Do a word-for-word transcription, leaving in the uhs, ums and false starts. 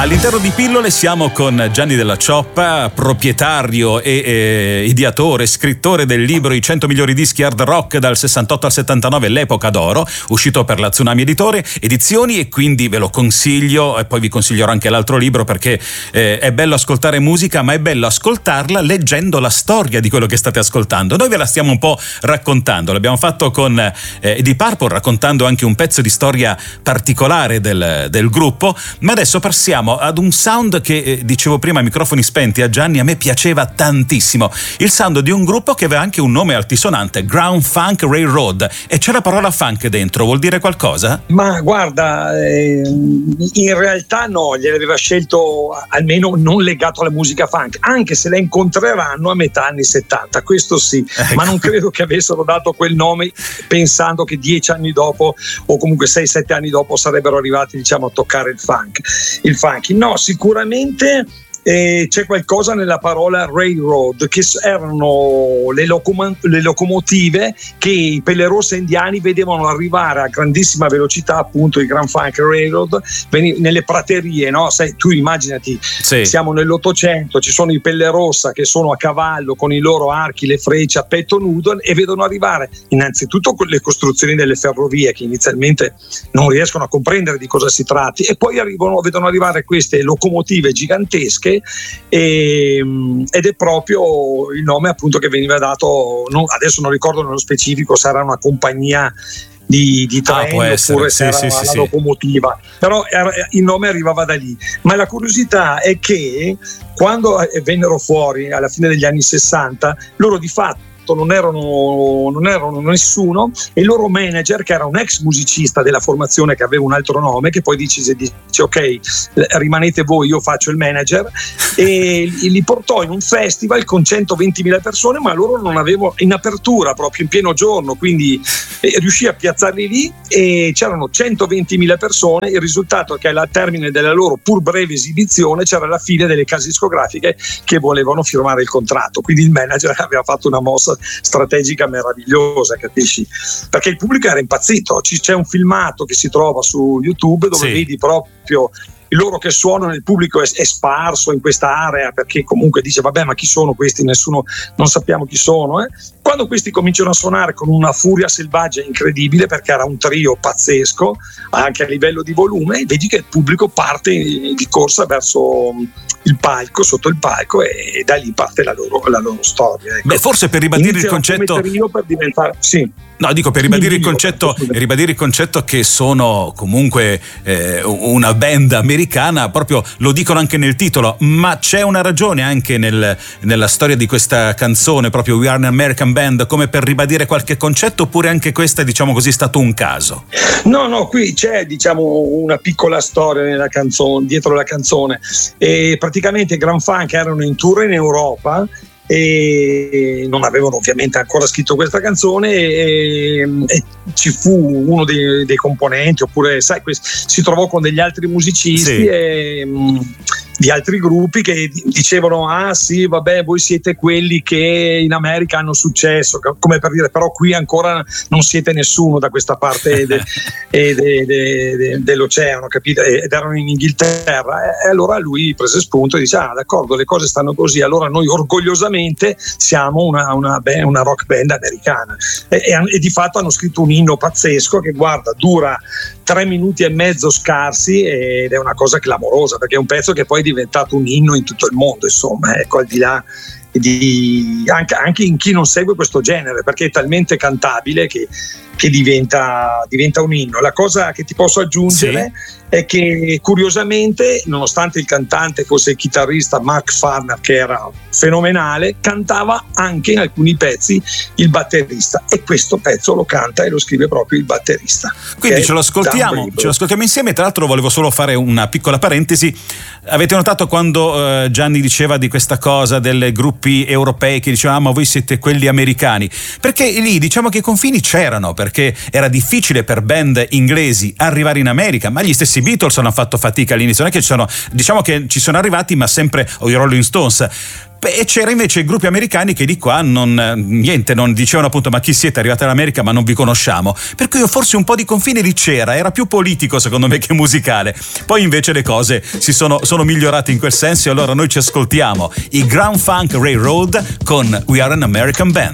All'interno di Pillole siamo con Gianni Della Cioppa, proprietario e eh, ideatore, scrittore del libro I cento migliori dischi hard rock dal sessantotto al settantanove, l'epoca d'oro, uscito per la Tsunami Editore Edizioni, e quindi ve lo consiglio, e poi vi consiglierò anche l'altro libro, perché eh, è bello ascoltare musica, ma è bello ascoltarla leggendo la storia di quello che state ascoltando. Noi ve la stiamo un po' raccontando, l'abbiamo fatto con eh, Deep Purple, raccontando anche un pezzo di storia particolare del, del gruppo, ma adesso passiamo ad un sound che eh, dicevo prima a microfoni spenti a Gianni, a me piaceva tantissimo, il sound di un gruppo che aveva anche un nome altisonante, Ground Funk Railroad, e c'è la parola funk dentro. Vuol dire qualcosa? Ma guarda, eh, in realtà no, gliel'aveva scelto almeno non legato alla musica funk, anche se la incontreranno a metà anni settanta, questo sì, ecco. Ma non credo che avessero dato quel nome pensando che dieci anni dopo o comunque sei sette anni dopo sarebbero arrivati, diciamo, a toccare il funk. Il funk No, sicuramente eh, c'è qualcosa nella parola railroad, che erano le, locom- le locomotive che i Pelle Rosse indiani vedevano arrivare a grandissima velocità, appunto i Grand Funk Railroad, ven- nelle praterie, no? Sai, tu immaginati, sì. Siamo nell'Ottocento, ci sono i Pelle Rossa che sono a cavallo con i loro archi, le frecce a petto nudo, e vedono arrivare innanzitutto le costruzioni delle ferrovie, che inizialmente non riescono a comprendere di cosa si tratti, e poi arrivano, vedono arrivare queste locomotive gigantesche. E, ed è proprio il nome, appunto, che veniva dato, non, adesso non ricordo nello specifico se era una compagnia di, di treni ah, oppure se era sì, una sì, locomotiva, sì. Però era, il nome arrivava da lì. Ma la curiosità è che quando vennero fuori alla fine degli anni sessanta, loro di fatto non erano, non erano nessuno, e il loro manager, che era un ex musicista della formazione che aveva un altro nome, che poi decise, dice ok, rimanete voi, io faccio il manager, e li portò in un festival con centoventimila persone, ma loro non avevano, in apertura proprio in pieno giorno, quindi eh, riuscì a piazzarli lì e c'erano centoventimila persone. Il risultato è che al termine della loro pur breve esibizione c'era la fila delle case discografiche che volevano firmare il contratto, quindi il manager aveva fatto una mossa strategica meravigliosa, capisci? Perché il pubblico era impazzito. C'è un filmato che si trova su YouTube dove sì. Vedi proprio loro che suonano, il pubblico è, è sparso in questa area, perché comunque dice vabbè, ma chi sono questi? Nessuno, non sappiamo chi sono. Eh? Quando questi cominciano a suonare con una furia selvaggia incredibile, perché era un trio pazzesco anche a livello di volume, vedi che il pubblico parte di corsa verso il palco, sotto il palco, e da lì parte la loro, la loro storia. Ecco. Beh, forse per ribadire Iniziano il concetto per diventare, sì. No, dico per ribadire il concetto, ribadire il concetto che sono comunque eh, una band americana, proprio lo dicono anche nel titolo, ma c'è una ragione anche nel, nella storia di questa canzone, proprio We Are an American Band, come per ribadire qualche concetto, oppure anche questa, diciamo così, è stato un caso? No, no, qui c'è, diciamo, una piccola storia nella canzone, dietro la canzone, e praticamente i Grand Funk erano in tour in Europa e non avevano ovviamente ancora scritto questa canzone, e, e ci fu uno dei, dei componenti, oppure sai, si trovò con degli altri musicisti sì. e, mh, di altri gruppi che dicevano ah sì vabbè, voi siete quelli che in America hanno successo, come per dire, però qui ancora non siete nessuno da questa parte de, de, de, de, de, dell'oceano, capite? Ed erano in Inghilterra, e allora lui prese spunto e dice ah d'accordo, le cose stanno così, allora noi orgogliosamente siamo una, una, band, una rock band americana, e, e, e di fatto hanno scritto un inno pazzesco che guarda dura tre minuti e mezzo scarsi, ed è una cosa clamorosa, perché è un pezzo che poi è diventato un inno in tutto il mondo, insomma, ecco, al di là di anche, anche in chi non segue questo genere, perché è talmente cantabile che, che diventa, diventa un inno. La cosa che ti posso aggiungere sì. è che curiosamente, nonostante il cantante fosse il chitarrista Mark Farner, che era fenomenale, cantava anche in alcuni pezzi il batterista, e questo pezzo lo canta e lo scrive proprio il batterista. Quindi ce lo ascoltiamo, ce lo ascoltiamo insieme. Tra l'altro volevo solo fare una piccola parentesi. Avete notato quando eh, Gianni diceva di questa cosa delle gruppi europei che dicevano ah, ma voi siete quelli americani? Perché lì diciamo che i confini c'erano, perché era difficile per band inglesi arrivare in America, ma gli stessi Beatles hanno fatto fatica all'inizio, non è che ci sono, diciamo che ci sono arrivati, ma sempre, o i Rolling Stones. E c'era invece i gruppi americani che di qua non niente, non dicevano appunto ma chi siete, arrivati all'America ma non vi conosciamo, per cui io forse un po' di confine lì c'era, era più politico secondo me che musicale. Poi invece le cose si sono, sono migliorate in quel senso, e allora noi ci ascoltiamo i Grand Funk Railroad con We Are an American Band.